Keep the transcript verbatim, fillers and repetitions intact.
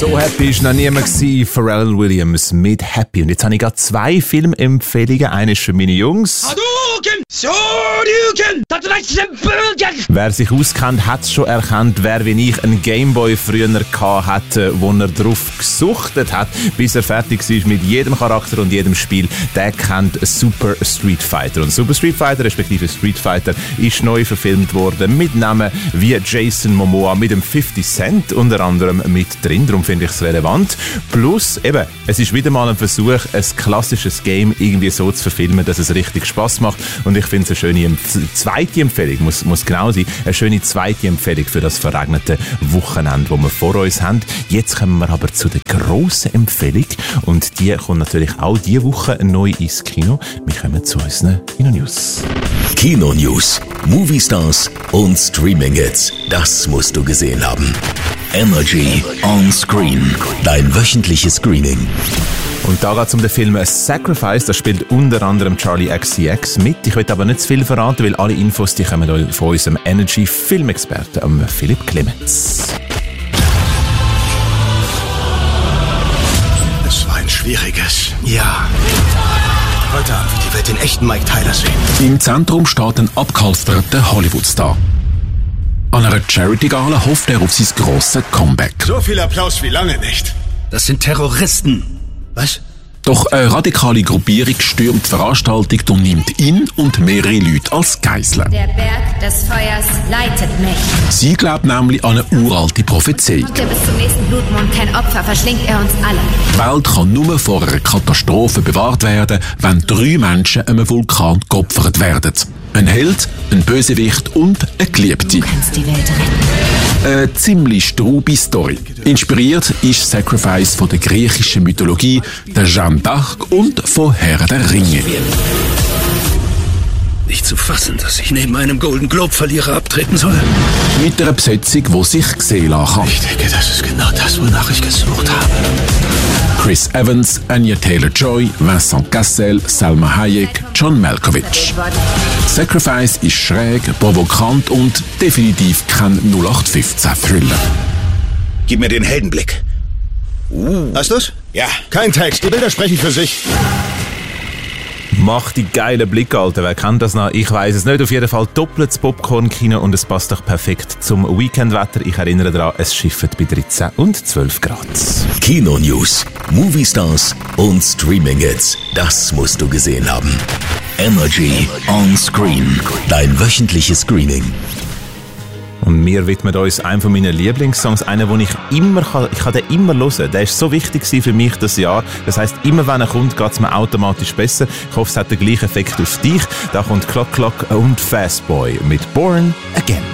So happy war noch niemand gewesen. Pharrell Williams mit Happy. Und jetzt habe ich gerade zwei Filmempfehlungen. Eine ist für meine Jungs. Wer sich auskennt, hat es schon erkannt, wer wie ich einen Gameboy früher hatte, wo er drauf gesuchtet hat, bis er fertig war mit jedem Charakter und jedem Spiel. Der kennt Super Street Fighter. Und Super Street Fighter, respektive Street Fighter, ist neu verfilmt worden mit Namen wie Jason Momoa, mit dem fifty Cent unter anderem mit drin. Darum finde ich es relevant. Plus, eben, es ist wieder mal ein Versuch, ein klassisches Game irgendwie so zu verfilmen, dass es richtig Spass macht. Und ich finde es eine schöne zweite Empfehlung, muss, muss genau sein, eine schöne zweite Empfehlung für das verregnete Wochenende, das wir vor uns haben. Jetzt kommen wir aber zu der grossen Empfehlung und die kommt natürlich auch diese Woche neu ins Kino. Wir kommen zu unseren Kino-News. Kino-News, Movie-Stars und Streaming-Hits, das musst du gesehen haben. Energy on Screen, dein wöchentliches Screening. Und da geht es um den Film Sacrifice, da spielt unter anderem Charlie X C X mit. Ich will aber nicht zu viel verraten, weil alle Infos die kommen von unserem Energy-Filmexperten, Philipp Clemens. Es war ein schwieriges Jahr. Heute Abend wird die Welt den echten Mike Tyler sehen. Im Zentrum steht ein abgehalfterter Hollywood-Star. An einer Charity-Gala hofft er auf sein grosses Comeback. So viel Applaus wie lange nicht. Das sind Terroristen. Was? Doch eine radikale Gruppierung stürmt die Veranstaltung und nimmt ihn und mehrere Leute als Geiseln. Der Berg des Feuers leitet mich. Sie glaubt nämlich an eine uralte Prophezeiung. Macht er bis zum nächsten Blutmond kein Opfer, verschlingt er uns alle. Die Welt kann nur vor einer Katastrophe bewahrt werden, wenn drei Menschen einem Vulkan geopfert werden. Ein Held, ein Bösewicht und eine Geliebte. Du kannst die Welt retten. Eine ziemlich strube Story. Inspiriert ist Sacrifice von der griechischen Mythologie, der Jeanne d'Arc und von Herr der Ringe. Nicht zu fassen, dass ich neben einem Golden Globe-Verlierer abtreten soll. Mit einer Besetzung, die sich sehen lassen kann. Ich denke, das ist genau das, wonach ich gesucht habe. Chris Evans, Anya Taylor-Joy, Vincent Cassel, Salma Hayek, John Malkovich. Sacrifice ist schräg, provokant und definitiv kein null acht fünfzehn Thriller. Gib mir den Heldenblick. Uh. Hast du's? Ja. Kein Text, die Bilder sprechen für sich. Mach die geile Blick, Alter. Wer kennt das noch? Ich weiss es nicht. Auf jeden Fall doppeltes Popcorn-Kino und es passt doch perfekt zum Weekendwetter. Ich erinnere daran, es schifft bei dreizehn und zwölf Grad. Kino-News, Movie-Stars und Streaming-Hits, das musst du gesehen haben. Energy on Screen, dein wöchentliches Screening. Und wir widmen uns einem von meinen Lieblingssongs, einen, den ich immer kann, ich kann den immer hören. Der ist so wichtig für mich das Jahr. Das heisst, immer wenn er kommt, geht es mir automatisch besser. Ich hoffe, es hat den gleichen Effekt auf dich. Da kommt Clock Clock und Fast Boy mit Born Again.